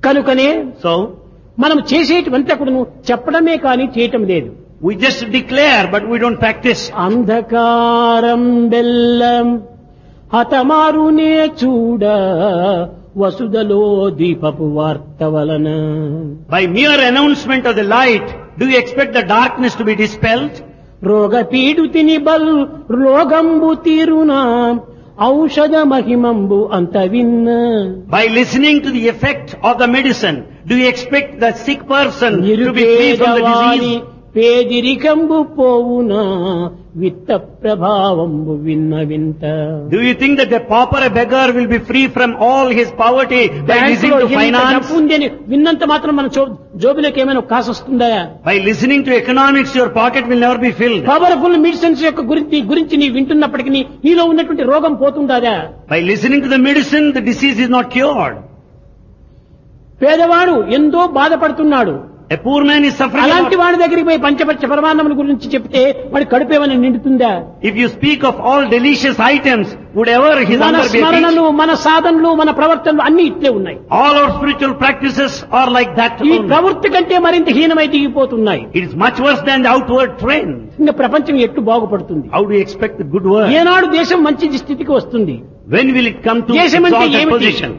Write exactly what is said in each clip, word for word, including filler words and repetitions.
కనుకనే So, మనం చేసేటువంతా కూడా చెప్పడమే కానీ చేయటం లేదు. we just declare, but we don't practice. అంధకారం బెల్లం హతమారునే చూడ వసుదలో దీపపు వార్త వలన. By mere announcement of the light, do you expect the darkness to be dispelled? రోగ పీడుతిని బల్ రోగంబు తీరునా ఔషధ మహిమంబు అంత విన్న. By listening to the effect of the medicine, do you expect the sick person to be free from the disease? పేదిరికంబు పోవునా విత్త ప్రభావంబు విన్న వింత. Do you think that the pauper, a beggar, will be free from all his poverty by listening to finance? విన్నంత మాత్రం మన జోబులోకి ఏమైనా కాసు వస్తుందా? By listening to economics, your pocket will never be filled. Powerful medicines యొక్క గురించి గురించి నీ వింటున్నప్పటికీ నీలో ఉన్నటువంటి రోగం పోతుందా? By listening to the medicine, the disease is not cured. పేదవాడు ఎంతో బాధపడుతున్నాడు. A poor man is suffering. అలాంటి వాడి దగ్గరికి పోయి పంచపక్ష పరమాన్నముల గురించి చెప్తే వాడి కడుపేమని నిండుతుందా? If you speak of all delicious items, would ever his మన hunger be స్మరణలు, appeased? మన సాధనలు, మన ప్రవర్తనలు అన్ని ఇట్లే ఉన్నాయి. All our spiritual practices are like that ఈ only. ప్రవృత్తి కంటే మరింత హీనమై దిగిపోతున్నాయి. It is much worse than the outward trend. ఇంకా ప్రపంచం ఎట్టు బాగుపడుతుంది? How do you expect the good work? ఏనాడు దేశం మంచి స్థితికి వస్తుంది? When will it come to దేశం అంటే exalted ఏమిటి? position?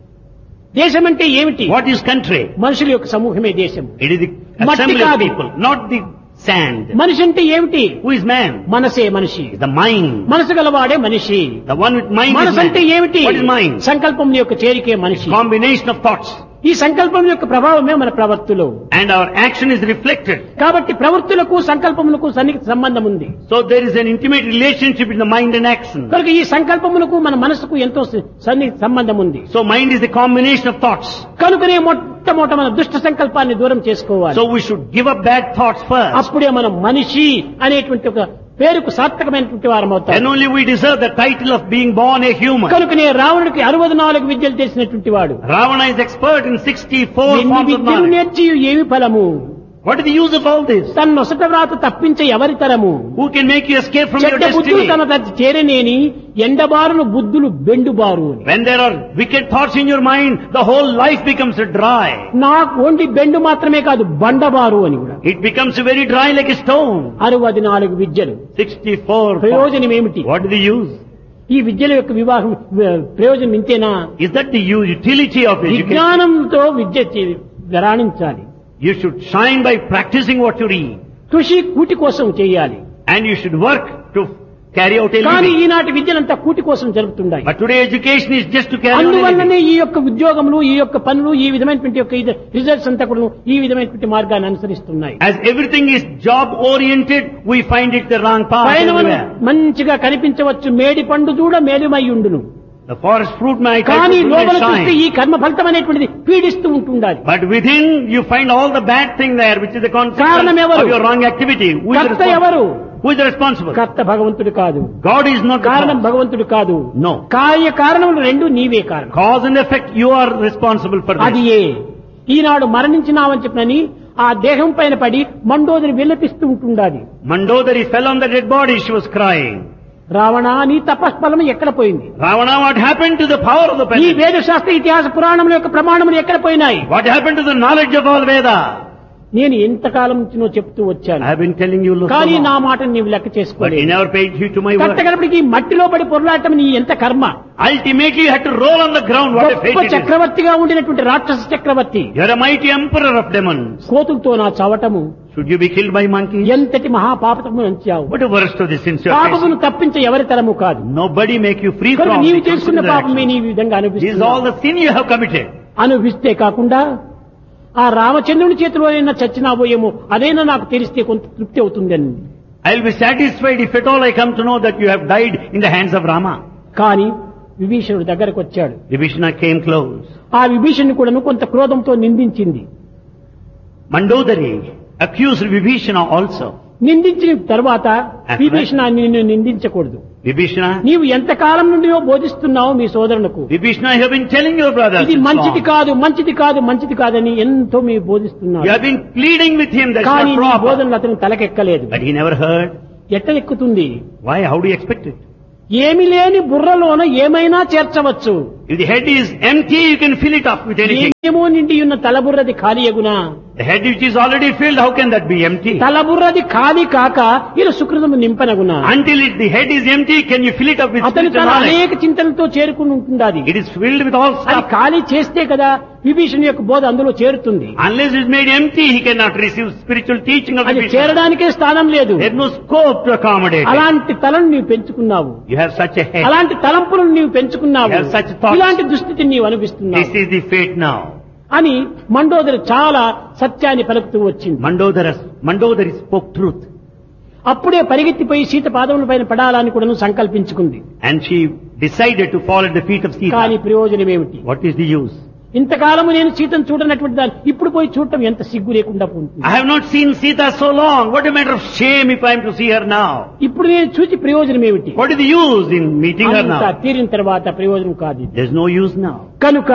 దేశం అంటే ఏమిటి? What is country? మనుషుల యొక్క సమూహమే దేశం. It is the assembly of people, not the sand. మనిషి అంటే ఏమిటి? Who is man? మనసే మనిషి. The mind. మనసు గలవాడే మనిషి. The one with mind is మనసు అంటే man. ఏమిటి? What is mind? సంకల్పం యొక్క చేరికే మనిషి. Combination of thoughts. ఈ సంకల్పం యొక్క ప్రభావమే మన ప్రవర్తులు. And our action is reflected. కాబట్టి ప్రవృత్తులకు సంకల్పములకు సన్నిహిత సంబంధం ఉంది. So there is an intimate relationship in the mind and action. కనుక ఈ సంకల్పములకు మన మనసుకు ఎంతో సన్నిహిత సంబంధం ఉంది. So mind is the combination of thoughts. కనుకనే మొట్టమొదట మన దుష్ట సంకల్పాన్ని దూరం చేసుకోవాలి. So we should give up bad thoughts first. అప్పుడే మనం మనిషి అనేటువంటి ఒక పేరుకు సార్థకమైనటువంటి వారం అవుతాం. Then only we deserve the title of being born a human. కనుకనే రావణుడికి అరవై నాలుగు విద్యలు తెలిసినటువంటి వాడు. Ravana is expert in sixty-four ఎన్ని forms of విద్యలు knowledge. నేర్చి ఏమి ఫలము? What is the use of all this? తన నొసట వ్రాత తప్పించే ఎవరి తరము? Who can make you escape from your చెడ్డ బుద్ధులు destiny? తన తచ్చి చేరనేని ఎండబారును బుద్ధులు బెండుబారు అని. When there are wicked thoughts in your mind, the whole life becomes dry. నాకు ఓన్లీ బెండు మాత్రమే కాదు బండబారు అని కూడా. It becomes very dry like a stone. అరవై నాలుగు విద్యలు sixty-four. ప్రయోజనం ఏమిటి? What is the use? ఈ విద్యల యొక్క వివాహం ప్రయోజనం ఇంతేనా? Is that the u- utility of education? విజ్ఞానంతో విద్య చే- రాణించాలి. You should shine by practicing what you read. కృషి కూటి కోసం చేయాలి. And you should work to carry out a కానీ living. ఈనాటి విద్యలంతా కూటి కోసం జరుగుతున్నాయి. But today education is just to carry out a living. అందువల్లనే ఈ యొక్క ఉద్యోగములు, ఈ యొక్క పనులు, ఈ విధమైనటువంటి యొక్క ఇది రిజల్ట్స్ అంతా కూడా ఈ విధమైనటువంటి మార్గాన్ని అనుసరిస్తున్నాయి. As everything is job oriented, we find it the wrong path పైన everywhere. మంచిగా కనిపించవచ్చు మేడి పండు చూడ మేలుమై ఉండును. The forest fruit may కానీ లోపల shine. చూస్తే ఈ కర్మ ఫలితం అనేటువంటిది పీడిస్తూ ఉంటుండాలి. But within you find all the bad thing there, which is the consequence కారణం ఎవరు? of your wrong activity. Who is the కర్త ఎవరు? responsible? Who is the responsible? కర్త భగవంతుడు కాదు. God is not the కారణం cause. భగవంతుడు కాదు. No. కార్య కారణములు రెండు నీవే కారణం. Cause and effect, you are responsible for అది this. ఏ ఈనాడు మరణించినావని చెప్పినని ఆ దేహం పైన పడి మండోదరి విలపిస్తూ ఉంటుండాలి. Mandodari fell on the dead body, she was crying. Ravana నీ తపస్ఫలం ఎక్కడ పోయింది? Ravana, what happened to the power of the ఈ pen? వేద శాస్త్ర ఇతిహాస పురాణముల యొక్క ప్రమాణములు ఎక్కడ పోయినాయి? What happened to the knowledge of all Veda? నేను ఎంతకాలం నుంచినో చెప్తూ వచ్చాను. I have been telling you so కానీ నా long. మాటను నీవు లెక్క But you చేసుకోలేదు. never paid heed to my word. కట్టగలపటికి మట్టిలో పడి పొరలాటం నీ ఎంత కర్మ. Ultimately you had to roll on the ground. What a fate గొప్ప it is. చక్రవర్తిగా ఉండినటువంటి రాక్షస చక్రవర్తి You are a mighty emperor of demons. కోతులతో నా చవటము Should you be killed by monkeys? ఎంతటి మహాపాపము అంచావు. What a worst of the sins you are పాపమును facing. తప్పించే ఎవరి తరము కాదు. Nobody make you free కనుక from నీవు it. చేసుకున్న పాపమే నీ విధంగా This is all అనుభవిస్తున్నావు. the sin you have committed. అనుభవిస్తే కాకుండా ఆ రామచంద్రుని చేతిలో అయినా చచ్చినాబోయేమో అదైనా నాకు తెలిస్తే కొంత తృప్తి అవుతుందని. I'll be satisfied if at all I come to know that you have died in the hands of Rama. కానీ విభీషణుడి దగ్గరకు వచ్చాడు. Vibhishana came close. ఆ విభీషణుని కూడాను కొంత క్రోధంతో నిందించింది. Mandodari accused Vibhishana also. నిందించిన తర్వాత విభీషణ నిన్ను నిందించకూడదు. Vibhishana, నీవు ఎంత కాలం నుండి బోధిస్తున్నావు మీ సోదరునకు Vibhishana, I have been telling your brother. ఇది since మంచిది long. కాదు మంచిది కాదు మంచిది కాదని ఎంతో మీ బోధిస్తున్నారు. You have been pleading with him that కానీ it's నీ not proper. బోధనలు అతను తలకెక్కలేదు. But he never heard. ఎట్ట ఎక్కుతుంది? Why? How do you expect it? ఏమి లేని బుర్రలోన ఏమైనా చేర్చవచ్చు. If the head is empty, you can fill it up with anything. ఏమో నిండి ఉన్న తలబుర్రది ఖాళీయగునా. The head which is already filled, how can that be empty? తలబుర్రది ఖాళీ కాక ఇలా సుకృతము నింపనగునా. Until it, the head is empty, can you fill it up with అతను spiritual తన knowledge? అనేక చింతనలతో చేరుకుని ఉంటుండాది. It is filled with all అది stuff. ఖాళీ చేస్తే కదా విభీషణుని యొక్క బోధ అందులో చేరుతుంది. Unless it is made empty, he cannot receive spiritual teaching of the అది Vishnu. చేరడానికే స్థానం లేదు. There is no scope to accommodate it. అలాంటి తలను నీవు పెంచుకున్నావు. You have such a head. అలాంటి తలంపులను నీవు పెంచుకున్నావు. You have such thoughts. ఇలాంటి దుస్థితిని నీవు అనిపిస్తున్నావు This is the fate now. అని మండోదరి చాలా సత్యాన్ని పలుకుతూ వచ్చింది. Mandodara, Mandodari spoke truth. అప్పుడే పరిగెత్తిపోయి సీత పాదముల పైన పడాలని కూడా సంకల్పించుకుంది. And she decided to fall at the feet of కానీ Sita. ప్రయోజనం ఏమిటి? What is the use? ఇంతకాలము నేను సీతను చూడనటువంటి దాన్ని ఇప్పుడు పోయి చూడటం ఎంత సిగ్గు లేకుండా పోతుంది. I have not seen Sita so long. What a matter of shame if I am to see her now. ఇప్పుడు నేను చూసి ప్రయోజనం ఏమిటి? What is the use in meeting her అంతా now? తీరిన తర్వాత ప్రయోజనం కాదు ఇది. There is no use now. కనుక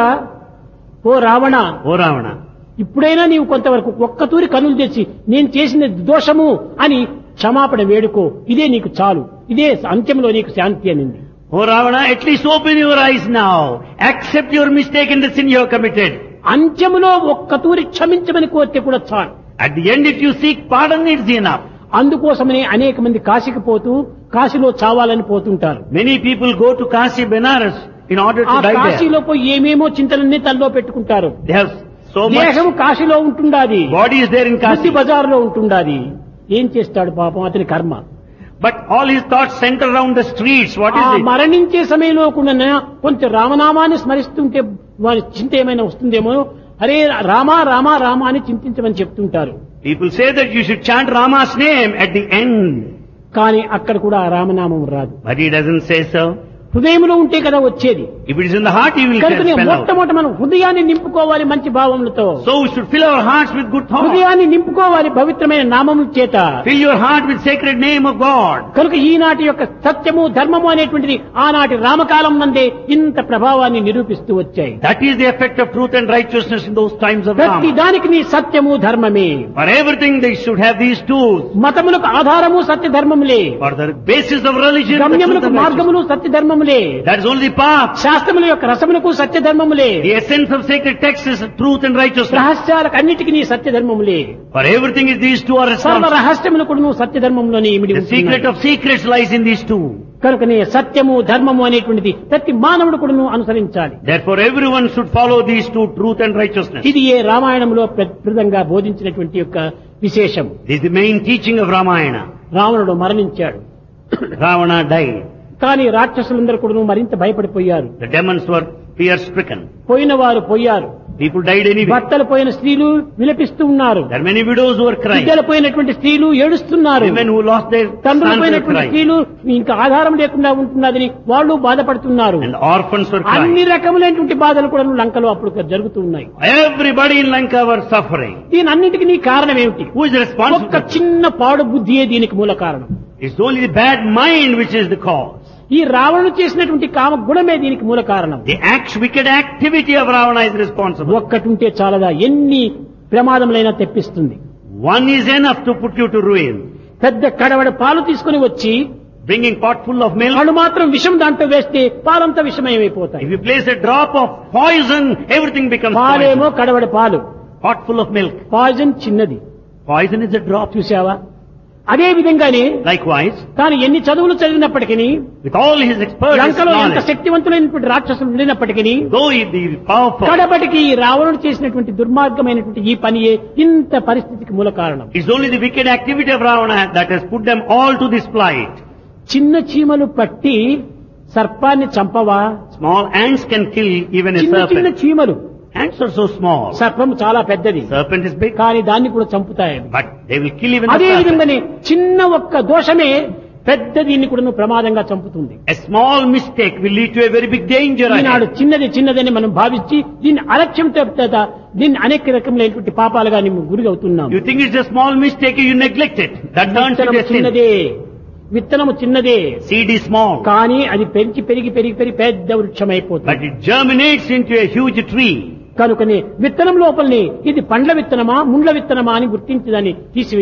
ఓ రావణ, O Ravana, ఇప్పుడైనా నీవు కొంతవరకు ఒక్కతూరి కనులు తెచ్చి నేను చేసిన దోషము అని క్షమాపణ వేడుకో. ఇదే నీకు చాలు. ఇదే అంత్యంలో నీకు శాంతి అనింది. O Ravana, at least open your eyes now. Accept your mistake and the sin you have committed. అంత్యములో ఒక్కతూరి క్షమించమని కోరితే కూడా చాలు. At the end, if you seek pardon, it's enough. అందుకోసమనే అనేక మంది కాశీకి పోతూ కాశీలో చావాలని పోతుంటారు. Many people go to Kashi, Benares in order ఆ to die there. కాశీలో పోయి ఏమేమో చింతలన్నీ తల్లో పెట్టుకుంటారు. They have so much. దేహం కాశీలో ఉంటుండాది, Body is there in బుద్ధి Kashi. బజార్లో ఉంటుండాది. ఏం చేస్తాడు పాపం అతని కర్మ. But all his thoughts center around the streets. What ఆ is it? మరణించే సమయంలో కూడా కొంచెం రామనామాన్ని స్మరిస్తుంటే వారి చింత ఏమైనా వస్తుందేమో. అరే రామా రామా రామా అని చింతించమని చెప్తుంటారు. People say that you should chant Rama's name at the end. కానీ అక్కడ కూడా ఆ రామనామం రాదు. But he doesn't say so. హృదయంలో ఉంటే కదా వచ్చేది. If it is in the heart, he will కనుక spell out. మొట్టమొదట మనం హృదయాన్ని నింపుకోవాలి మంచి భావములతో. So we should fill our hearts with good thoughts. హృదయాన్ని నింపుకోవాలి పవిత్రమైన నామముల చేత. Fill your heart with sacred name of God. కనుక ఈనాటి యొక్క సత్యము ధర్మము అనేటువంటిది ఆనాటి రామకాలం నందే ఇంత ప్రభావాన్ని నిరూపిస్తూ వచ్చాయి. That is the effect of truth and righteousness in those times of ప్రతి Rama. దానికి నీ సత్యము ధర్మమే. For everything they should have these tools. మతములకు ఆధారము సత్య ధర్మములే. For the basis of religion, the truth గమ్యములకు and మార్గములు righteousness. Satya ధర్మములే. That is only path. శాస్త్రముల యొక్క రసములకు సత్య ధర్మములే. The essence of sacred text is truth and righteousness. రహస్యాలకు అన్నిటికీ నీ సత్య ధర్మములే. For everything is these two are సర్వ responsible. రహస్యములకు నువ్వు సత్య ధర్మంలోనే ఇమిడి The secret ఉంటున్నాయి. of secrets lies in these two. కనుకనే సత్యము ధర్మము అనేటువంటిది ప్రతి మానవుడు కూడా నువ్వు అనుసరించాలి. Therefore everyone should follow these two, truth and righteousness. ఇది ఏ రామాయణంలో ప్రధానంగా బోధించినటువంటి యొక్క విశేషం. This is the main teaching of Ramayana. రావణుడు మరణించాడు. Ravana died. కానీ రాక్షసులందరూ కూడా మరింత భయపడిపోయారు. The demons were fear stricken. పోయిన వారు పోయారు. People died anyway. భర్తలు పోయిన స్త్రీలు విలపిస్తూ ఉన్నారు. There are many widows who are crying. బిడ్డలు పోయినటువంటి స్త్రీలు ఏడుస్తున్నారు. Women who lost their తండ్రులు sons were పోయినటువంటి crying. స్త్రీలు ఇంకా ఆధారం లేకుండా ఉంటున్నదని వాళ్ళు బాధపడుతున్నారు. And orphans were అన్ని crying. రకములైనటువంటి బాధలు కూడా లంకలో అప్పుడు జరుగుతూ ఉన్నాయి. Everybody in Lanka were suffering. దీని అన్నిటికీ నీ కారణం ఏమిటి? Who is responsible? ఒక్క చిన్న పాడు బుద్ధియే దీనికి మూల కారణం. It's only the bad mind which is the cause. ఈ రావణుడు చేసినటువంటి కామ గుణమే దీనికి మూల కారణం. The act, wicked activity of Ravana is responsible. ఒక్కటుంటే చాలదా ఎన్ని ప్రమాదములైనా తెప్పిస్తుంది. One is enough to put you to ruin. పెద్ద కడవడ పాలు తీసుకుని వచ్చి Bringing pot full of milk. వాళ్ళు మాత్రం విషం దాంట్లో వేస్తే పాలంతా విషమయమైపోతాయి. If you place a drop of poison, everything becomes పాలేమో poison. కడవడ పాలు, Pot full of milk. Poison చిన్నది. Poison is a drop. చూసావా? అదే విధంగానే Likewise, తాను ఎన్ని చదువులు చదివినప్పటికీ, with all his expertise లంకలో ఎంత knowledge, శక్తివంతులైనటువంటి రాక్షసులు ఉండినప్పటికీ, though he be powerful, కడబటికి ఈ రావణుడు చేసినటువంటి దుర్మార్గమైనటువంటి ఈ పనియే ఇంత పరిస్థితికి మూల కారణం. it's only the wicked activity of Ravana that has put them all to this plight. చిన్న చీమలు పట్టి సర్పాన్ని చంపవా? Small ants can kill even a చిన్న చిన్న serpent. చీమలు. Ants are so small. సర్పం చాలా పెద్దది, Serpent is big, కానీ దాన్ని కూడా చంపుతాయి. but they will kill even the అదే serpent. విధంగానే చిన్న ఒక్క దోషమే పెద్ద దీన్ని కూడా ప్రమాదంగా చంపుతుంది. A small mistake will lead to a very big danger Eenadu ahead. చిన్నది చిన్నదని మనం భావించి దీన్ని అలక్ష్యం తప్పుతా దీన్ని అనేక రకములైనటువంటి పాపాలుగా మేము గురి అవుతున్నాం. You think it's a small mistake, you neglect it. That turns into విత్తనము a sin. చిన్నదే, విత్తనము చిన్నదే, Seed is small, కానీ అది పెంచి పెరిగి పెరిగి పెరిగి పెద్ద వృక్షం అయిపోతుంది. but it germinates into a huge tree. కనుకనే విత్తనం లోపలనే ఇది పండ్ల విత్తనమా ముండ్ల విత్తనమా అని గుర్తించి దాన్ని తీసివేయాలి.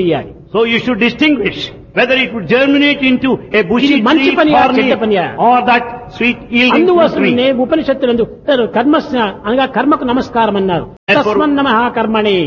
So you should distinguish whether it would germinate into a bushy ఇది మంచి tree, పనియా, thorny, చెడ్డ పనియా? or that sweet yielding fruit అందువలనే tree. ఉపనిషత్తులందు కర్మస్య అనగా కర్మకు నమస్కారం అన్నారు. Therefore- తస్మన్ నమః కర్మణే,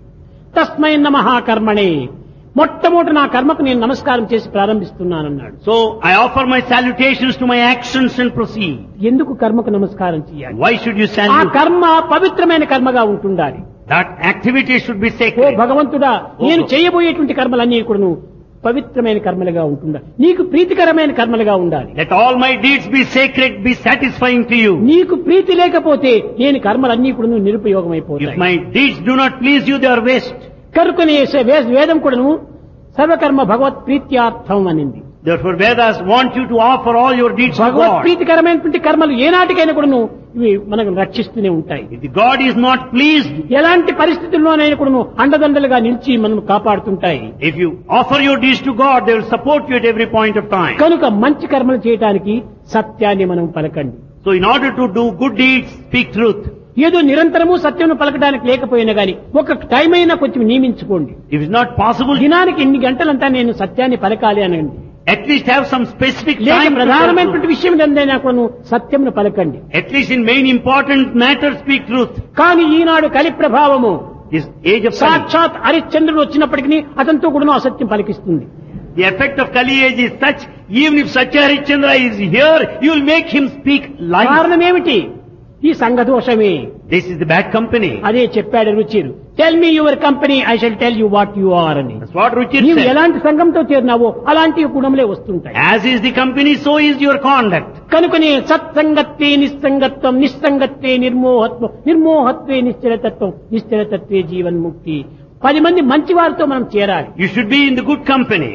తస్మై నమః కర్మణే. మొట్టమొదట నా కర్మకు నేను నమస్కారం చేసి ప్రారంభిస్తున్నానన్నాడు. So I offer my salutations to my actions and proceed. ఎందుకు కర్మకు నమస్కారం చేయాలి? Why should you ఆ salute? కర్మ పవిత్రమైన కర్మగా ఉంటుండాలి. That activity should be oh sacred. భగవంతుడా, నేను చేయబోయేటువంటి కర్మలన్నీ కూడాను పవిత్రమైన కర్మలుగా ఉంటుండాలి. నీకు ప్రీతికరమైన కర్మలుగా ఉండాలి. Let all my deeds be sacred, be satisfying to you. నీకు ప్రీతి లేకపోతే నేను కర్మలన్నీ కూడా If నిరుపయోగమైపోతాయి. my deeds do not please you, they are waste. కనుకనే వే- వేదం కూడాను సర్వకర్మ భగవత్ ప్రీత్యార్థం అనింది. Therefore Vedas want you to offer all your deeds to Bhagwat God. ప్రీతికరమైనటువంటి కర్మలు ఏనాటికైనా కూడాను ఇవి మనకు రక్షిస్తూనే ఉంటాయి. If the God is not pleased, ఎలాంటి పరిస్థితుల్లోనైనా కూడాను అండదండలుగా నిలిచి మనం కాపాడుతుంటాయి. if you offer your deeds to God, they will support you at every point of time. కనుక మంచి కర్మలు చేయటానికి సత్యాన్ని మనం పలకండి. So in order to do good deeds, speak truth. ఏదో నిరంతరము సత్యం పలకడానికి లేకపోయినా గాని ఒక టైం అయినా కొంచెం నియమించుకోండి. If it's not possible, దినానికి ఇన్ని గంటలంతా నేను సత్యాన్ని పలకాలి అనండి. at least have some specific లేక time to tell ప్రధానమైనటువంటి truth. విషయం ఏదైనా కూడా సత్యమును పలకండి. At least in main important matters, speak truth. కానీ ఈనాడు కలి ప్రభావము This age of Kali, సాక్షాత్ హరిశ్చంద్రుడు వచ్చినప్పటికీ అతనితో కూడా అసత్యం పలికిస్తుంది. the effect of Kali age is such, even if Satya Harishchandra is here, you will make him speak lies. కారణం ఏమిటి? ఈ సంఘదోషమే. This is the bad company. అదే చెప్పాడు రుచిరు. Tell me your company, I shall tell you what you are అని. That's what Ruchir నీవు said. ఎలాంటి సంఘంతో చేరినావో అలాంటి గుణములే వస్తుంటాయి. As is the company, so is your conduct. కనుకనే సత్సంగత్వే నిస్సంగత్వం, నిస్సంగత్వే నిర్మోహత్వం, నిర్మోహత్వే నిశ్చలతత్వం, నిశ్చలతత్వే జీవన్ముక్తి. పది మంది మంచి వారితో మనం చేరాలి. You should be in the good company.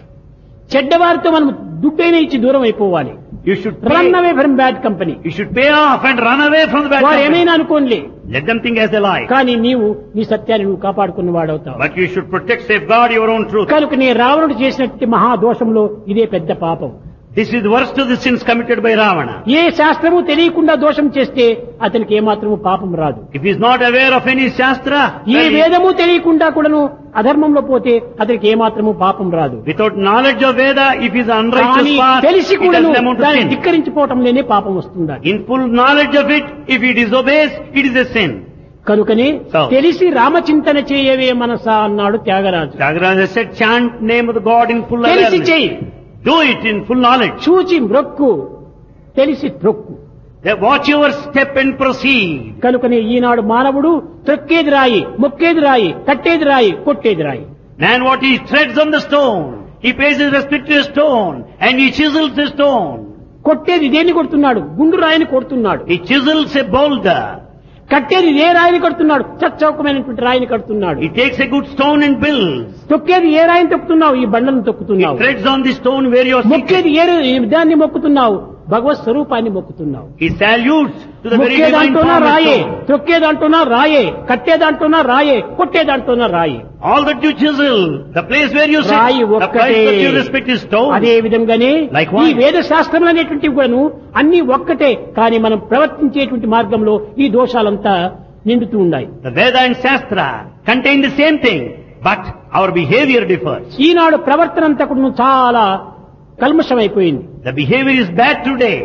చెడ్డవారితో మనం దుడ్డైన ఇచ్చి దూరం అయిపోవాలి. You should run pay, away from bad company. you should pay off and run away from the bad వారు company. ఏమైనా అనుకోనిలే, Let them think as they like. కానీ నీవు నీ సత్యాన్ని నువ్వు కాపాడుకున్న వాడవుతావు. But you should protect, safeguard your own truth. కనుక నీ రావణుడు చేసినట్టు మహాదోషంలో ఇదే పెద్ద పాపం. This is the worst of the sins committed by Ravana. ఏ శాస్త్రము తెలియకుండా దోషం చేస్తే అతనికి ఏమాత్రము పాపం రాదు. If he is not aware of any Shastra, A then he- వేదము తెలియకుండా కూడాను అధర్మంలో పోతే అతనికి ఏమాత్రము పాపం రాదు. without knowledge of Veda, if he is unrighteous కానీ path, తెలిసి it కూడాను doesn't amount to దాన్ని sin. ధిక్కరించిపోవటంలోనే పాపం వస్తుంది. In full knowledge of it, if he disobeys, it is a sin. కనుకనే So- తెలిసి రామచింతన చేయవే మనసా అన్నాడు Tyagaraju. Tyagaraja said, chant name of the God in full తెలిసి awareness. చెయ్యి, Do it in full knowledge. చూచి మ్రొక్కు, తెలిసి త్రొక్కు. Then watch your step and proceed. కనుకనే ఈనాడు మానవుడు త్రొక్కేది రాయి, మొక్కేది రాయి, కట్టేది రాయి, కొట్టేది రాయి. Man, what he treads on the stone, he pays his respect to a stone, and he chisels the stone. కొట్టేది దేన్ని కొడుతున్నాడు? గుండు రాయిని కొడుతున్నాడు. He chisels a boulder. కట్టేది ఏ రాయిని కడుతున్నాడు? చచ్చౌకమైనటువంటి రాయిని కడుతున్నాడు. He takes a good stone and builds. తొక్కేది ఏ రాయిని తొక్కుతున్నావు? ఈ బండను He తొక్కుతున్నావు. treads on the stone where you are seated. మొక్కేది ఏ దాన్ని మొక్కుతున్నావు? భగవత్ స్వరూపాన్ని మొక్కుతున్నావు. He salutes to the very divine మొక్కేదంటున్నా form of రాయే, stone. తొక్కేదంటున్నా రాయే, కట్టేదంటున్నా రాయే, కొట్టేదంటున్నా రాయే. All that you chisel, the place where you sit, రాయి the ఒక్కటే. place that you respect is stone. అదే విధంగానే Likewise. ఈ వేద శాస్త్రములు అనేటువంటివి కూడాను అన్ని ఒక్కటే, కానీ మనం ప్రవర్తించేటువంటి మార్గంలో ఈ దోషాలంతా నిండుతూ ఉన్నాయి. The Veda and Shastra contain the same thing, but our behavior differs. ఈనాడు ప్రవర్తన అంతా కూడా చాలా కల్మషమైపోయింది. The behavior is bad today.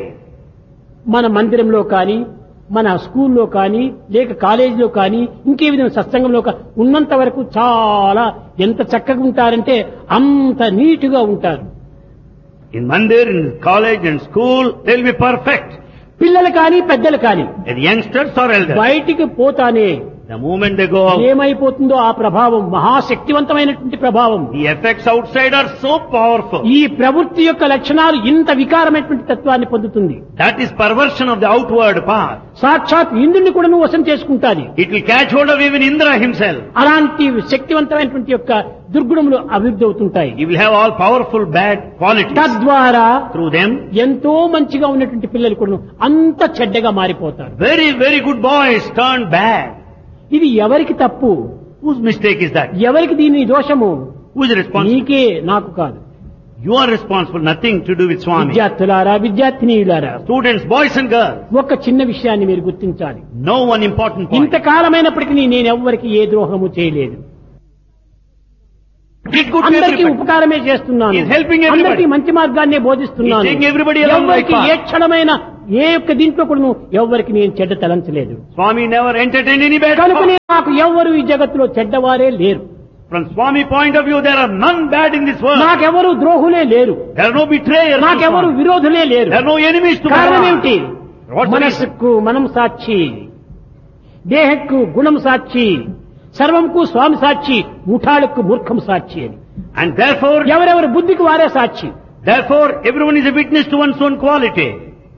మన మందిరంలో కానీ, మన స్కూల్లో కానీ, లేక కాలేజీలో కానీ, ఇంకే విధంగా సత్సంగంలో కా- ఉన్నంత వరకు చాలా ఎంత చక్కగా ఉంటారంటే అంత నీటుగా ఉంటారు. In mandir, in college and school, they will be perfect. పిల్లలు కానీ, పెద్దలు కానీ The youngsters or elders, బయటికి పోతానే the moment they go out, ఏమైపోతుందో ఆ ప్రభావం మహాశక్తివంతమైనటువంటి ప్రభావం. the effects outside are so powerful. ఈ ప్రవృత్తి యొక్క లక్షణాలు ఇంత వికారమైనటువంటి తత్వాన్ని పొందుతుంది. That is perversion of the outward path. సాక్షాత్ ఇంద్రుని కూడా నువ్వు వశం చేసుకుంటాది. It will catch hold of even Indra himself. అలాంటి శక్తివంతమైనటువంటి యొక్క దుర్గుణములు అభివృద్ధి అవుతుంటాయి. He will have all powerful bad qualities. తద్వారా Through them, ఎంతో మంచిగా ఉన్నటువంటి పిల్లలు కూడా అంత చెడ్డగా మారిపోతారు. very, very good boys turn bad. ఇది ఎవరికి తప్పు? Whose mistake is that? ఎవరికి దీని దోషము? Who is responsible? నీకే, నాకు కాదు. You are responsible, nothing to do with Swami. విద్యార్థులారా, విద్యార్థినీయులారా, Students, boys and girls, ఒక చిన్న విషయాన్ని మీరు గుర్తించాలి. know one important point. ఇంతకాలమైనప్పటికీ నేను ఎవ్వరికి ఏ ద్రోహము చేయలేదు. Did good to అందరికీ everybody. ఉపకారమే చేస్తున్నాను, He is helping everybody. అందరికీ మంచి మార్గాన్నే బోధిస్తున్నాను, He is taking everybody along the right ఎవరికి path. ఏ క్షణమైన ఏ యొక్క దీంట్లో కూడా ఎవరికి నేను చెడ్డ తలంచలేదు. Swami never entertained any bad కనుకనే thoughts. నాకు ఎవరు ఈ జగత్తులో చెడ్డవారే లేరు. From Swami point of view, there are none bad in this world. నాకెవరు ద్రోహులే లేరు, There are no betrayers. to నాకెవరు Swami. విరోధులే లేరు. There are no enemies to కారణం Bhagavan. ఏమిటి? What's the మనస్సుకు మనం సాక్షి, దేహకు గుణం సాక్షి, సర్వంకు స్వామి సాక్షి, ముఠాలకు మూర్ఖం సాక్షి అని. And therefore, ఎవరెవరి బుద్ధికి వారే సాక్షి. therefore, everyone is a witness to one's own quality.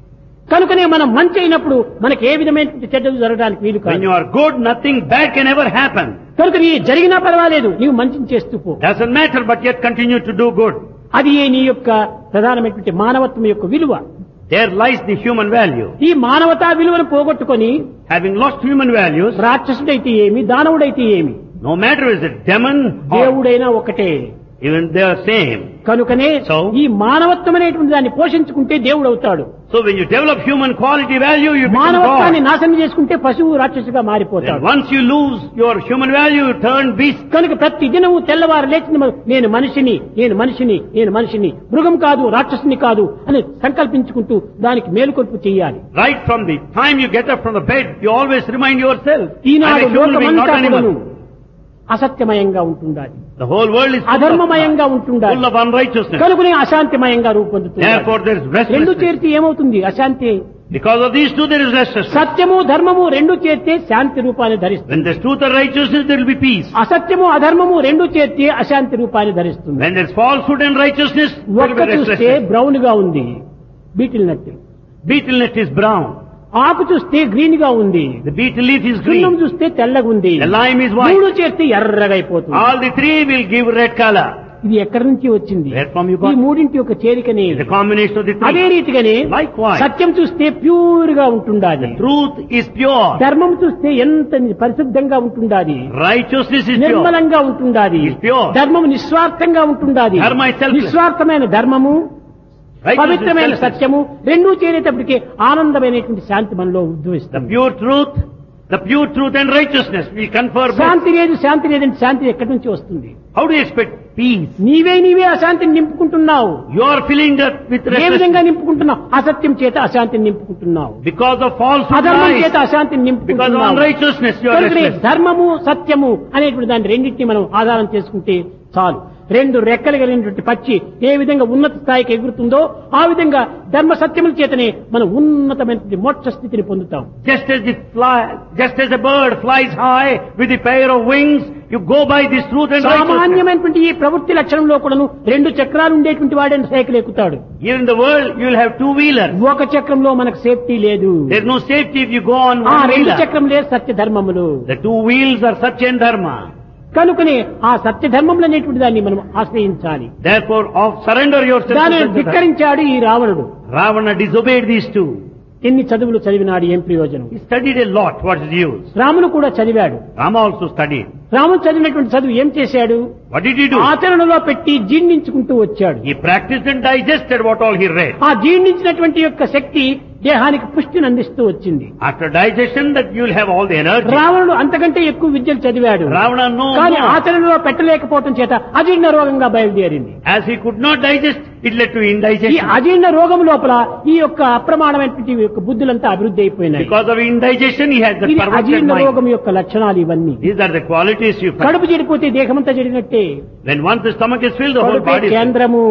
కనుకనే మనం మంచి అయినప్పుడు మనకి ఏ విధమైన చెడ్డలు జరగడానికి వీలు When కాదు. you are good, nothing bad can ever happen. కనుక నీ జరిగినా పర్వాలేదు, నీవు మంచిని చేస్తూ పో. Doesn't matter, but yet continue to do good. అది ఏ నీ యొక్క ప్రధానమైనటువంటి మానవత్వం యొక్క విలువ. There lies the human value. ఈ మానవతా విలువను పోగొట్టుకొని Having lost human values, రాక్షసుడైతే ఏమి, దానవుడైతే ఏమి, no matter is it demon or దేవుడైనా ఒకటే. even they are same. కనుకనే So? ఈ మానవత్వం అనేటువంటి దాన్ని పోషించుకుంటే దేవుడు అవుతాడు. So when you develop human quality value, you become మానవత్వాన్ని God. నాశనం చేసుకుంటే పశువు రాక్షసుగా Then మారిపోతాడు. once you lose your human value, you turn beast. కనుక ప్రతి దినము తెల్లవారు లేచిన మొదలు నేను మనిషిని, నేను మనిషిని, నేను మనిషిని, మృగం కాదు, రాక్షసుని కాదు అని సంకల్పించుకుంటూ దానికి మేలుకొల్పు చేయాలి. Right from the time you get up from the bed, you always remind yourself, I'm Eenadu a human being, not లోకమంతా an కూడాను animal. అసత్యమయంగా ఉంటుండాలి, The whole world is full of, అధర్మమయంగా ఉంటుండాలి. full of unrighteousness. కనుకనే అశాంతిమయంగా రూపొందుతుంది. Therefore there is రెండు restlessness. చేరితే ఏమవుతుంది? అశాంతి. Because of these two there is restlessness. సత్యము ధర్మము రెండు చేరితే శాంతి రూపాన్ని ధరిస్తుంది. When there's truth and righteousness, there will be peace. అసత్యము అధర్మము రెండు చేరితే అశాంతి రూపాన్ని ధరిస్తుంది. When there's falsehood and righteousness, there will ఒక్క be చూస్తే restlessness. బ్రౌన్ గా ఉంది, beetle nut. Beetle net is brown. ఆకు చూస్తే గ్రీన్ గా ఉంది, The beetle leaf is సున్నం green. చూస్తే తెల్లగా ఉంది, The lime is white. మూడు చేస్తే ఎర్రగా అయిపోతుంది. All the three will give red color. ఇది ఎక్కడి నుంచి వచ్చింది? Where from you ఈ got? మూడింటి యొక్క చేరికనే. The combination of the అదే three. రీతిగానే Likewise. సత్యం చూస్తే ప్యూర్ గా ఉంటుండాలి, Truth is pure. ధర్మం చూస్తే ఎంత పరిశుద్ధంగా ఉంటుండాలి, Righteousness is pure. నిర్మలంగా ఉంటుండాలి, Is pure. ధర్మం నిస్వార్థంగా ఉంటుండాలి. Dharma is selfless. నిస్వార్థమైన ధర్మము, Righteousness is పవిత్రమైన selfless. సత్యము రెండూ చేరేటప్పటికే ఆనందమైనటువంటి శాంతి మనలో The ఉద్భవిస్తుంది. pure truth, the pure truth and righteousness will confer bliss. శాంతి లేదు, శాంతి లేదంటే శాంతి ఎక్కడి నుంచి వస్తుంది? How do you expect peace? నీవే నీవే అశాంతిని నింపుకుంటున్నావు. You are filling that with ఏ విధంగా restlessness నింపుకుంటున్నావు? అసత్యం చేత అశాంతిని నింపుకుంటున్నావు, because of falsehood, అధర్మం చేత lies, అశాంతిని because of నింపుకుంటున్నావు. unrighteousness. You are కనుకనే restless. ధర్మము సత్యము అనేటువంటి దాని రెండింటిని మనం ఆధారం చేసుకుంటే చాలు. రెండు రెక్కలు కలిగినటువంటి పక్షి ఏ విధంగా ఉన్నత స్థాయికి ఎగురుతుందో ఆ విధంగా ధర్మ సత్యముల చేతనే మనం ఉన్నతమైనటువంటి మోక్ష స్థితిని పొందుతాం. Just as the fly, just as a bird flies high with a pair of wings, you go by this truth and righteousness. సామాన్యమైనటువంటి ఈ ప్రవృత్తి లక్షణంలో కూడాను రెండు చక్రాలు ఉండేటువంటి వాడే సైకిల్ ఎక్కుతాడు. Here in the world, you will have two wheelers. ఒక చక్రంలో మనకు సేఫ్టీ లేదు. There is no safety if you go on ఆ one రెండు wheeler. చక్రములే సత్య ధర్మములు. The two wheels are Satya and Dharma. కనుకనే ఆ సత్య ధర్మములు అనేటువంటి దాన్ని మనం ఆశ్రయించాలి. Therefore, of surrender yourself to దానిని Satya Dharma. ధిక్కరించాడు ఈ రావణుడు. Ravana disobeyed these two. ఎన్ని చదువులు చదివినాడు, ఏం ప్రయోజనం? He studied a lot. What is the use? రాముడు కూడా చదివాడు. Rama also studied. రాముడు చదివినటువంటి చదువు ఏం చేశాడు? What did he do? ఆచరణలో పెట్టి జీర్ణించుకుంటూ వచ్చాడు. He practiced and digested what all he read. ఆ జీర్ణించినటువంటి యొక్క శక్తి దేహానికి పుష్టిని అందిస్తూ వచ్చింది. After digestion, that you will have all the energy. రావణుడు అంతకంటే ఎక్కువ విద్యలు చదివాడు, Ravana no కానీ more. ఆచరణలో పెట్టలేకపోవటం చేత అజీర్ణ రోగంగా బయలుదేరింది. As he could not digest, it led to ఈ indigestion. అజీర్ణ రోగం లోపల ఈ యొక్క అప్రమాణమైనటువంటి యొక్క బుద్ధులంతా అభివృద్ధి అయిపోయినాయి. Because of indigestion, he had that ఇది perverted అజీర్ణ mind. రోగం యొక్క లక్షణాలు ఇవన్నీ. These are the qualities you find. కడుపు చెడిపోతే దేహమంతా చెడినట్టే. When once the stomach is filled, the whole కడుపే body is filled. కేంద్రము,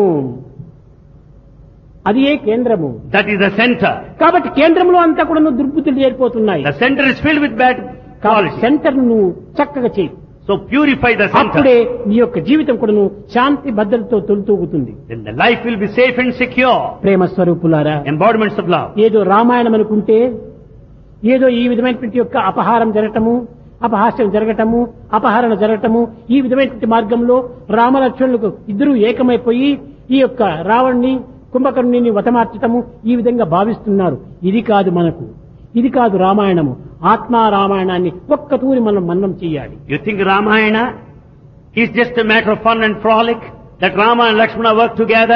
అది ఏ కేంద్రము. That is the center. కాబట్టి కేంద్రంలో అంతా కూడా దుర్బుద్ధులు చేరిపోతున్నాయి. The center is filled with bad కాబట్టి qualities. సెంటర్ ను చక్కగా చేయి, So purify the అప్పుడే center. నీ యొక్క జీవితం కూడాను శాంతి భద్రతతో తొలుతూగుతుంది. Then the life will be safe and secure. ప్రేమ స్వరూపులారా, Embodiments of love. ఏదో రామాయణం అనుకుంటే ఏదో ఈ విధమైనటువంటి యొక్క అపహారం జరగటము, అపహాస్యం జరగటము, అపహరణ జరగటము, ఈ విధమైనటువంటి మార్గంలో రామలక్ష్మణులకు ఇద్దరూ ఏకమైపోయి ఈ యొక్క రావణ్ణి కుంభకర్ణుని వతమార్చటము ఈ విధంగా భావిస్తున్నారు. ఇది కాదు మనకు, ఇది కాదు రామాయణము. ఆత్మా రామాయణాన్ని ఒక్క తూరి మనం మన్నం చేయాలి. You think Ramayana is just a matter of fun and frolic? That Rama and Lakshmana work together?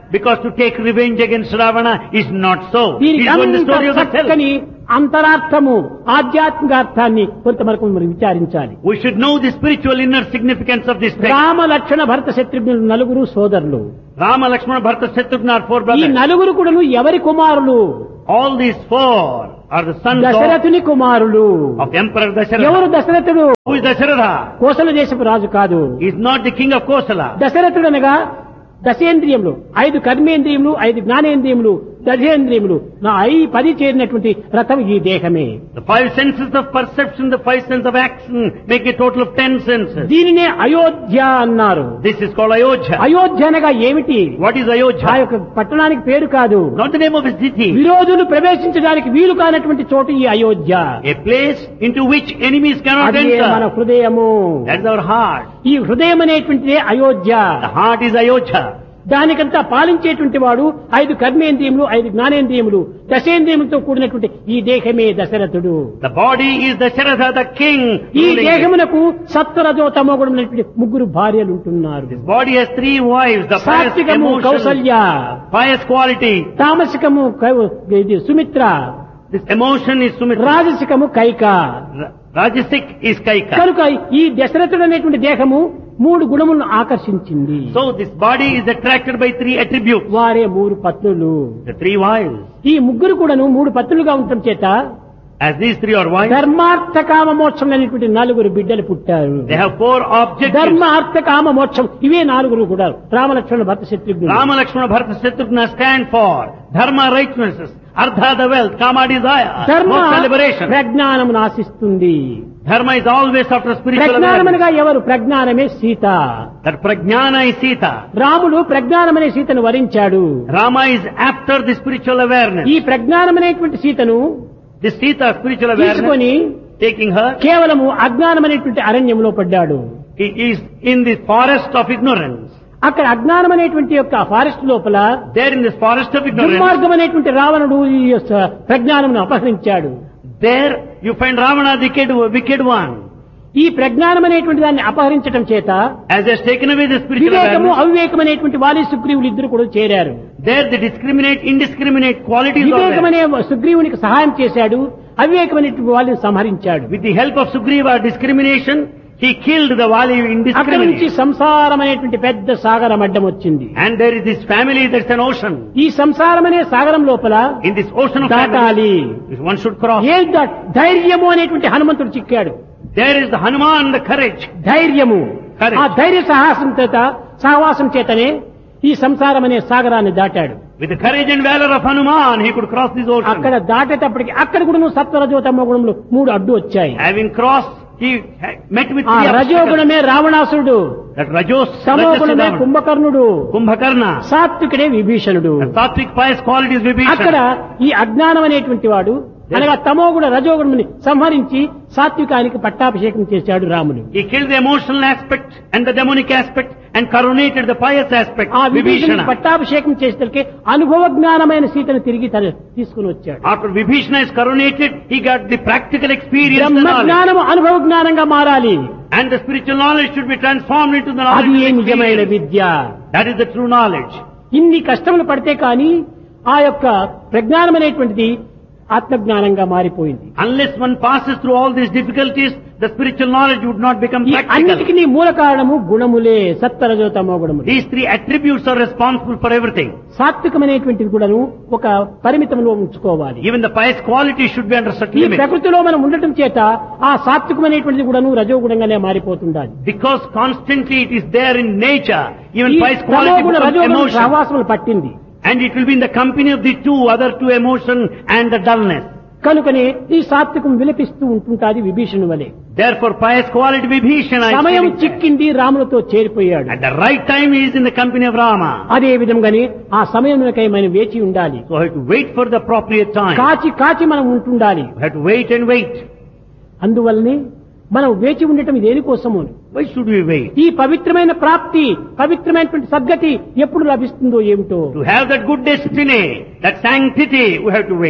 because to take revenge against Ravana is not so. దీనికి It's going the అంత story of the self. చక్కని అంతరార్థము ఆధ్యాత్మిక అర్థాన్ని కొంత మనకు మనం విచారించాలి. We should know the spiritual inner significance of this text. Rama Lakshmana భరత శత్రుఘ్నులు నలుగురు సోదరులు. Rama, Lakshmana, Bharata, Shatrugna are four ఈ brothers. నలుగురు కూడాను ఎవరి కుమారులు? All these four are the sons of, దశరథుని కుమారులు. of Emperor Dasharatha. ఎవరు దశరథుడు? Who is Dasharatha? కోసల దేశపు రాజు కాదు. He is not the king of Kosala. దశరథుడు అనగా దశేంద్రియములు, ఐదు కర్మేంద్రియములు, ఐదు జ్ఞానేంద్రియములు, దశేంద్రియములు, నా ఐ పది చేరినటువంటి రథం ఈ దేహమే. The five senses of perception, the five senses of action make a total of ten senses. దీనినే అయోధ్య అన్నారు. This is called Ayodhya. Ayodhya అనగా ఏమిటి? What is ఆ Ayodhya? యొక్క పట్టణానికి పేరు కాదు. Not the name of a city. విరోధులు ప్రవేశించడానికి వీలు కానటువంటి చోటు ఈ Ayodhya. A place into which enemies cannot అదే మన enter. హృదయము. That's our heart. ఈ హృదయం అనేటువంటిదే Ayodhya. The heart is Ayodhya. దానికంతా పాలించేటువంటి వాడు ఐదు కర్మేంద్రియములు, ఐదు జ్ఞానేంద్రియములు, దశేంద్రియములతో కూడినటువంటి ఈ దేహమే దశరథుడు. The body is Dasharatha, the king. ఈ ruling it. దేహమునకు సత్వరజో తమోగుణమైనటువంటి ముగ్గురు భార్యలు ఉంటున్నారు. This body has three wives. The pious సాత్వికము emotion, Kaushalya, pious quality. తామసికము cow- ఇది Sumitra, This emotion is Sumitra. రాజసికము Kaika. Ra- Rajasic is Kaika. కనుక ఈ దశరథుడు అనేటువంటి దేహము మూడు గుణములను ఆకర్షించింది. So this body is attracted by three attributes. వారే మూడు పత్నులు. The three wives. ఈ ముగ్గురు కూడాను మూడు పత్నులుగా ఉండటం చేత As these three are wives, ధర్మార్థ కామ మోక్షం అనేటువంటి నలుగురు బిడ్డలు పుట్టారు. they have four objectives. ధర్మ అర్థ కామ మోక్షం ఇవే నాలుగురు కూడా రామలక్ష్మణ భర్త శత్రుఘ్నులు. Rama, Lakshmana, Bharata, Shatrugna stand for Dharma, righteousness, Artha, the wealth, Kama, desire, ధర్మ Moksha, liberation. ప్రజ్ఞానమును ఆశిస్తుంది. Dharma is always after spiritual awareness. ప్రజ్ఞానమనగా ఎవరు? ప్రజ్ఞానమే Sita. That Prajnana is Sita. రాముడు ప్రజ్ఞానమనే సీతను వరించాడు. Rama is after the spiritual awareness. ఈ ప్రజ్ఞానమనేటువంటి సీతను This Sita, spiritual awareness, తీసుకొని taking her, కేవలము అజ్ఞానమనేటువంటి అరణ్యంలో పడ్డాడు. he is in the forest of ignorance. అక్కడ అజ్ఞానం అనేటువంటి యొక్క ఫారెస్ట్ లోపల There in this forest of ignorance, దుర్మార్గం అనేటువంటి రావణుడు ఈ యొక్క ప్రజ్ఞానమును అపహరించాడు. there you find Ravana, the wicked, wicked one. ఈ ప్రజ్ఞానం అనేటువంటి దాన్ని అపహరించడం చేత As he has taken away the spiritual వివేకము awareness, అవివేకం అనేటువంటి వాలి సుగ్రీవులు ఇద్దరు కూడా చేరారు. there the discriminate, indiscriminate qualities are వివేకం there. అనే సుగ్రీవునికి సహాయం చేశాడు, అవివేకం అనేటువంటి వాళ్ళని సంహరించాడు. With the help of Sugriva discrimination, he killed the Vali అక్కడి నుంచి indiscriminately. సంసారం అనేటువంటి పెద్ద సాగరం అడ్డం వచ్చింది. And there is this family, there's an ocean. ఈ సంసారం అనే సాగరం లోపల In this ocean of దాటాలి. family, one should cross. A the- ధైర్యము అనేటువంటి హనుమంతుడు చిక్కాడు. There is the Hanuman, the courage. ధైర్యము, Courage. ఆ ధైర్య సాహసం చేత సహవాసం చేతనే ఈ సంసారం అనే సాగరాన్ని దాటాడు. With the courage and valor of Hanuman, he could cross this ocean. అక్కడ దాటేటప్పటికి అక్కడ కూడా నువ్వు సత్వరజోతమ గుణములు మూడు అడ్డు వచ్చాయి. Having crossed, he ha- met with ఆ three obstacles. రజోగుణమే రావణాసురుడు, That Rajos, తమో గుణమే Rajasiddhama, కుంభకర్ణుడు, Kumbhakarna, సాత్వికుడే విభీషణుడు. the sattvic pious qualities అక్కడ Vibhishana. ఈ అజ్ఞానం అనేటువంటి వాడు అనగా తమోగుణ రజోగుణముని సంహరించి సాత్వికానికి పట్టాభిషేకం చేశాడు రాముడు. He killed the emotional aspect and the demonic aspect and coronated the pious aspect, ఆ విభీషణుని Vibhishana. పట్టాభిషేకం చేసేసరికి అనుభవ జ్ఞానమైన సీతను తిరిగి తన తీసుకుని వచ్చాడు. After Vibhishana is coronated, he got the practical experience, the Brahma knowledge. జ్ఞానము అనుభవ జ్ఞానంగా మారాలి. And the spiritual knowledge should be transformed into the అది knowledge ఏ of నిజమైన experience. Vidya. That is the true knowledge. ఇన్ని కష్టములు పడితే కానీ ఆ యొక్క ప్రజ్ఞానం అనేటువంటిది ఆత్మజ్ఞానంగా మారిపోయింది. Unless one passes through all these difficulties, the spiritual knowledge would not become ఈ practical. అన్నిటికీ మూల కారణము గుణములే, సత్వరజోతమో గుణములు. These three attributes are responsible for everything. సాత్వికమైనటువంటిది కూడాను ఒక పరిమితంలో ఉంచుకోవాలి. Even the pious quality should be under certain ఈ limits. ప్రకృతిలో మనం ఉండటం చేత ఆ సాత్వికమైనటువంటిది కూడాను రజోగుణంగానే మారిపోతుండాలి. Because constantly it is there in nature, even ఈ pious quality తమోగుణ becomes రజోగుణ emotion. సహవాసములు పట్టింది. And it will be in the company of the two, other two, emotion and the dullness. కనుకనే ఈ సాత్వికం విలపిస్తూ ఉంటుంటాది విభీషణు వలె. Therefore pious quality Vibhishana is సమయం feeling sad. చిక్కింది, రాములతో చేరిపోయాడు. At the right time he is in the company of Rama. అదే విధంగానే ఆ సమయమునకై మనం వేచి ఉండాలి. So we have to wait for the appropriate time. కాచి కాచి మనం ఉంటుండాలి. We have to wait and wait. అందువల్లనే మనం వేచి ఉండటం దేనికోసము? Why should we wait? ఈ పవిత్రమైన ప్రాప్తి, పవిత్రమైనటువంటి సద్గతి ఎప్పుడు లభిస్తుందో ఏమిటో. To have that good destiny, that sanctity, we have to wait.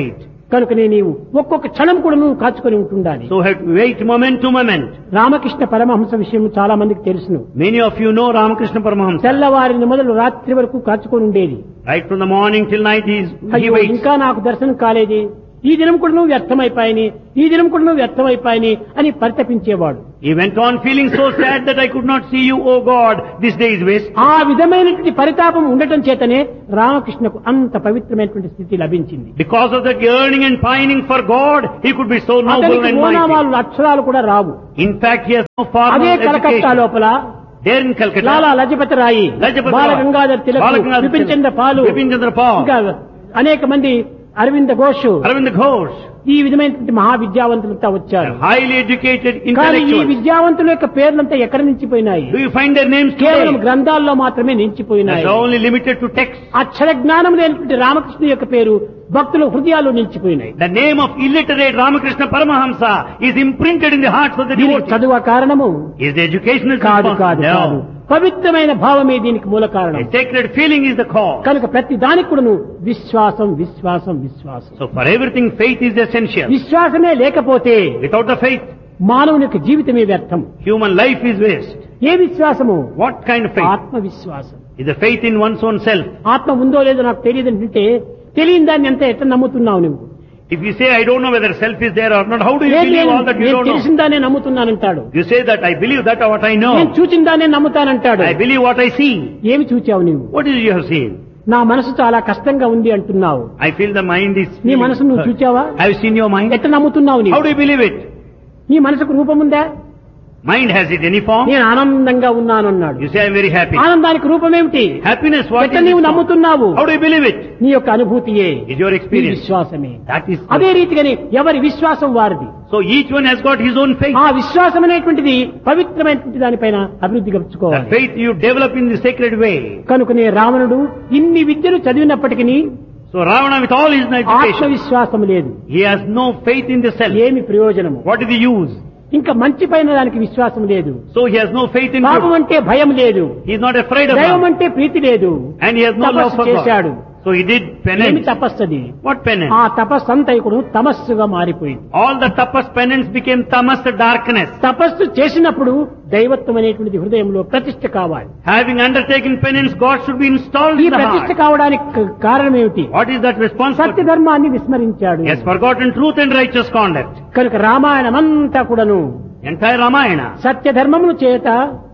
కనుకనే నీవు ఒక్కొక్క క్షణం కూడా నువ్వు కాచుకొని ఉంటుండాలి. So have to wait moment to moment. Ramakrishna Paramahamsa విషయం చాలా మందికి తెలుసును. Many of you know Ramakrishna Paramahamsa. తెల్లవారిని మొదలు రాత్రి వరకు కాచుకొని ఉండేది. Right from the morning till night he is, he అయ్యో waits. ఇంకా నాకు దర్శనం కాలేదే, ఈ దినం కూడా నువ్వు వ్యర్థమైపోయాని, ఈ దినం కూడా నువ్వు వ్యర్థమైపోయాని అని పరితపించేవాడు. He went on feeling so sad that I could not see you, oh God, this day is waste. ఆ విధమైనటువంటి పరితాపం ఉండటం చేతనే రామకృష్ణకు అంత పవిత్రమైనటువంటి స్థితి లభించింది. Because of that yearning and pining for God, he could be so noble అతనికి and ఓనామాలు mighty. అక్షరాలు కూడా రావు. In fact, he has no అదే formal కలకత్తా education. లోపల There in Calcutta, Lala Lajpat రాయి, Lajapati బాల Rai, గంగాధర్ తిలక్, Balaganga బిపిన్ చంద్ర పాలు, Bipin Chandra Pal, ఇంకా అనేక మంది, అరవింద ఘోష్, Arvind Ghosh, ఈ విధమైనటువంటి మహావిద్యావంతులంతా వచ్చారు. highly educated కానీ ఈ intellectuals. విద్యావంతుల యొక్క పేర్లంతా ఎక్కడ నిలిచిపోయినాయి? Do you find their names కేవలం today? గ్రంథాల్లో మాత్రమే నిలిచిపోయినాయి. That's only limited to text. అక్షర జ్ఞానం లేనటువంటి రామకృష్ణ యొక్క పేరు భక్తుల హృదయాల్లో నిలిచిపోయినాయి. The name of illiterate Ramakrishna Paramahamsa is imprinted in the hearts of the దీనికి devotees. చదువు కారణము Is the educational కాదు కాదు కాదు, No. పవిత్రమైన భావమే దీనికి మూల కారణం. A sacred feeling is the cause. కనుక ప్రతి దానికి కూడా విశ్వాసం విశ్వాసం విశ్వాసం. So for everything, faith is essential. విశ్వాసమే లేకపోతే Without the faith, మానవుని యొక్క జీవితమే వ్యర్థం. human life is waste. ఏ విశ్వాసము? What kind of faith? ఆత్మవిశ్వాసం. Is the faith in one's own self. ఆత్మ ఉందో లేదో నాకు తెలియదు అంటే తెలియని దాన్ని ఎంత ఎట్లా నమ్ముతున్నావు నువ్వు? If you say, I don't know whether self is there or not, how do you లేదు, believe all that you నేను don't know? తెలిసిన దాన్నే నమ్ముతున్నానంటాడు. You say that I believe that what I know. నేను చూచిన దాన్నే నమ్ముతానంటాడు. I believe what I see. ఏమి చూచావు నువ్వు? What is it you have seen? నా మనసు చాలా కష్టంగా ఉంది అంటున్నావు. I feel the mind is... నీ మనసు నువ్వు చూచావా? Have you seen your mind? ఎట్లా నమ్ముతున్నావు How నీవు? do you believe it? నీ మనసుకు రూపం ఉందా? Mind, has it any form? నేను ఆనందంగా ఉన్నాను అన్నాడు. You say, I'm very happy. ఆనందానికి రూపం ఏమిటి? Happiness, what ఎట్లా is నీవు its form? నమ్ముతున్నావు? How do you believe it? నీ యొక్క అనుభూతియే, Is your నీ experience. విశ్వాసమే. That is... అదే రీతిగానే ఎవరి విశ్వాసం వారిది. So each one has got his own faith. ఆ విశ్వాసం అనేటువంటిది పవిత్రమైనటువంటి దానిపైన అభివృద్ధి The గడుచుకోవాలి. faith you develop in the sacred way. కనుకనే రావణుడు ఇన్ని విద్యలు చదివినప్పటికీ So Ravana, with all his education, ఆత్మవిశ్వాసం లేదు. he has no faith in the self. ఏమి ప్రయోజనము? What is the use? ఇంకా మంచి పైన దానికి విశ్వాసం లేదు. So he has no faith in పాపం good. అంటే భయం లేదు. He is not afraid of దైవం God. అంటే ప్రీతి లేదు. And he has no love తపస్సు for చేశాడు. God. So he did ఏమి penance. తపస్సది? What penance? ఆ తపస్సు అంతా కూడా తమస్సుగా మారిపోయింది. All the tapas penance became tamas, darkness. తపస్సు చేసినప్పుడు దైవత్వం అనేటువంటిది హృదయంలో ప్రతిష్ఠ కావాలి. Having undertaken penance, God should be installed ఈ in the ప్రతిష్ఠ heart. కావడానికి క- కారణం ఏమిటి? What is that responsibility? సత్య ధర్మాన్ని విస్మరించాడు. He has forgotten truth and righteous conduct. కనుక రామాయణం అంతా కూడాను Entire Ramayana. సత్య ధర్మముల చేత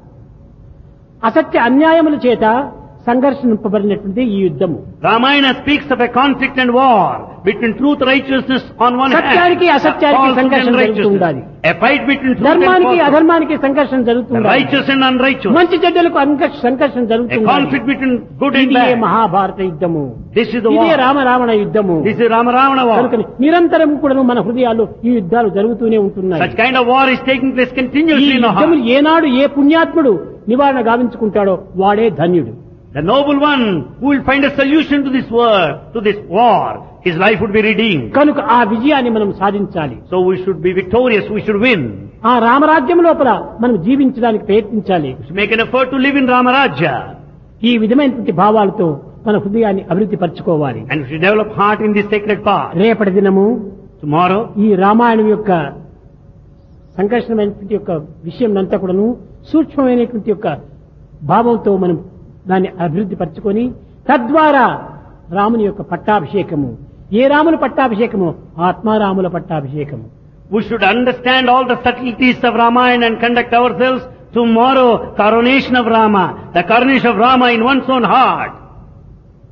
అసత్య అన్యాయముల చేత సంఘర్షింపబడినటువంటి ఈ యుద్ధము. Ramayana speaks of a conflict and war between truth, righteousness on one hand, సత్యానికి అసత్యానికి falsehood సంఘర్షణ and జరుగుతూ ఉండాలి. righteousness. A fight between truth and ధర్మానికి falsehood. అధర్మానికి సంఘర్షణ The జరుగుతుంది. righteous and unrighteous. మంచి చెడ్డలకు అంక- సంఘర్షణ A జరుగుతుంది. conflict between good and ఇదే bad. మహాభారత యుద్ధము. This is the ఇదే war. రామ రావణ యుద్ధము. This is Rama Ravana war. కనుక నిరంతరం కూడా మన హృదయాల్లో ఈ యుద్ధాలు జరుగుతూనే ఉంటున్నాయి. Such kind of war is taking place ఈ continuously in our యుద్ధములు heart. ఏనాడు ఏ పుణ్యాత్ముడు నివారణ గావించుకుంటాడో వాడే ధన్యుడు. The noble one who will find a solution to this war, to this war, his life would be redeemed. కనుక ఆ విజయాన్ని మనం సాధించాలి. So we should be victorious, we should win. ఆ రామరాజ్యం లోపల మనం జీవించడానికి ప్రయత్నించాలి. We should make an effort to live in Ramarajya. ఈ విధమైనటువంటి భావాలతో మన హృదయాన్ని అభివృద్ధి పరచుకోవాలి. And we should develop heart in this sacred path. రేపటి దినము Tomorrow, ఈ రామాయణం యొక్క సంఘర్షణమైనటువంటి యొక్క విషయం అంతా కూడాను సూక్ష్మమైనటువంటి యొక్క భావంతో మనం దాన్ని అభివృద్ధి పరచుకొని తద్వారా రాముని యొక్క పట్టాభిషేకము, ఏ రాముల పట్టాభిషేకము? ఆత్మారాముల పట్టాభిషేకము. we should understand all the subtleties of Ramayana and conduct ourselves tomorrow, coronation of Rama, the coronation of Rama in one's own heart.